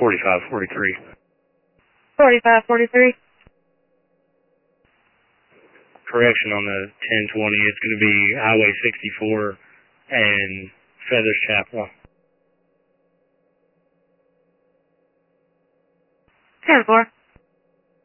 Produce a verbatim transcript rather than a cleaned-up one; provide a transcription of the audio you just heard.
forty-five forty-three. forty-five forty-three. Correction on the ten twenty, it's going to be Highway sixty-four and Feathers Chapel. ten four.